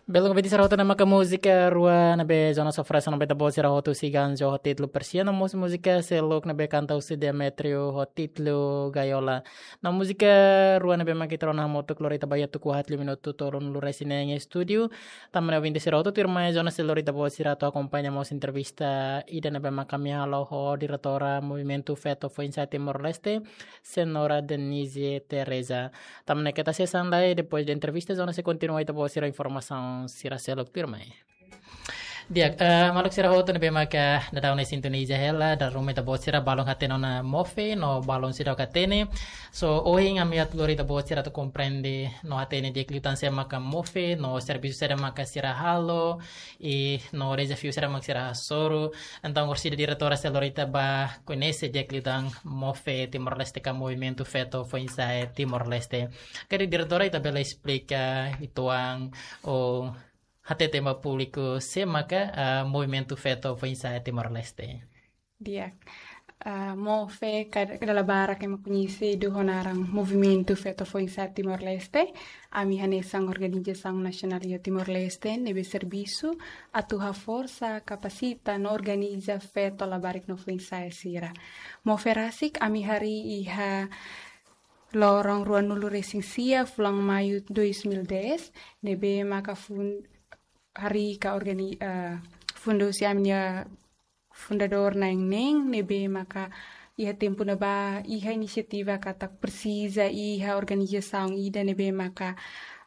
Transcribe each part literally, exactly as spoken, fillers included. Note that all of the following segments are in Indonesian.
Belum vedi sarà na maka musica rua na be zona sofresa na be tabo sira hotu siganjo hotitlu persiano mus musica selok na be canta usi Demetrio hotitlu gaiola na musica rua na be makitro na moto clorita bayatu kuhat lu minuto torun lu resine nge studio tamana vindi sira hotu tirma zona selorita bo sira to acompanha mos entrevista ida na be makami halo ho diretora movimento feto foi in Timor Leste senhora Denise Teresa tamana kita sesan dai depois da entrevista zona se continua ita bo sira informação sira selok pirmai. Dia uh, maluk sira hoto ne bema ka na daune sintonia hela da rume ta bot sira balong hateno na mofe no balong sira katene so oing amiat lori ta bot sira to comprende no hatene de klitan se maka mofe no serviço sira maka sira halo e no desafio sira maka sira soro então orsi diretora se lorita ba conhece de klitan mofe Timor Leste ka movimento feto foi inside Timor Leste kadi diretora ita bela explica ituang o hati tema público se maka uh, movimento feto foi inside Timor Leste. Dia uh, mofe kadala bara que me conhece do honarang movimento feto foi inside Timor Leste. Ami hanesang organização nacional de Timor Leste nebe serviço atuha força capacita no organiza feto labarik no foi inside sira. Mofe rasik ami hari iha lorong ruan nulu racing sia fulang Mayu dois mil dez nebe maka fun hari ka organi uh, fundo si amnya fundador nang neng nebe maka iha tempo na ba iha inisiativa kata precisa iha organização ida nebe maka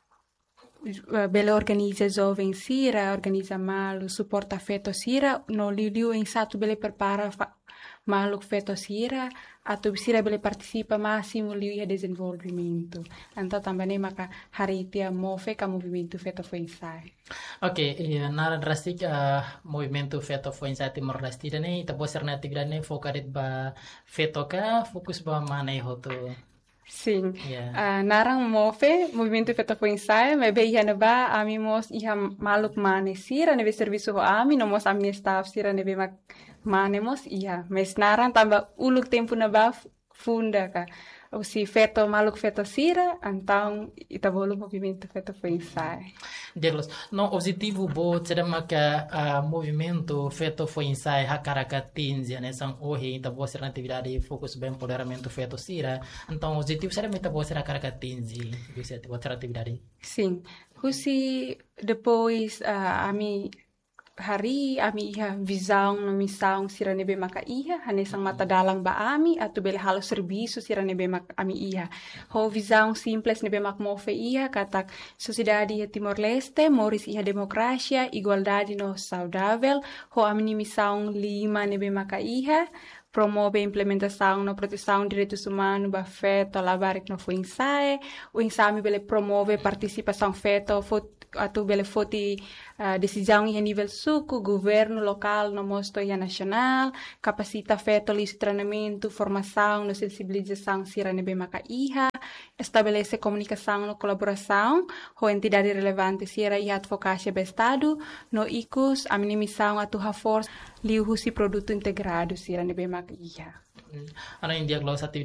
uh, bela organiza jovem sira organiza malu suporta feto sira no liu em satu bele prepara fa, maluk feto sira atau sira bele participa máximo liu iha desenvolvimento então também maka hari tia move ka movimento feto foi inside. Oke, okay, nara drastik uh, movimento feto foi inside Timor Leste dane ita boser na atividade ne fokadet ba feto ka fokus ba mana hoto. Sim, yeah. uh, narang move movimento feto foi inside mas be iha ba ami mos iha maluk mane sira nebe serviço ho ami no mos ami staff sira nebe mak manemos iya mas narang tambah uluk tempo na ba funda ka o si feto maluk feto sira então itabolo movimento feto foi inside. Delos no objetivo bo sedama ka uh, movimento feto foi inside hakarakatinzi né são hoje então você na atividade fokus bem empoderamento feto sira então objetivo sedama então você hakarakatinzi bisa outra atividade. Sim, husi depois uh, ami hari ami iha visão no missão sira nebe maka iha hanesang mata dalang ba ami atau bele halo serviço sira nebe maka ami iha ho visão simples nebe mak move iha katak sociedade Timor Leste moris iha demokrasia igualdade no saudável ho ami missão lima nebe maka iha promove a implementação na proteção de direitos humanos ba feto labarik no foi ensaio o ensaio bele promove participação feto atau bele foti uh, decisão em nível suco, governo local, no mosto e nacional, capacita feto lis treinamento, formação, no sensibilização sira nebe maka iha, estabelece comunicação no colaboração, ho entidade relevante sira iha advocacia be estado, no icus, a minimização atuha força, liu husi produto integrado sira nebe maka iha. Ano yung diagnosa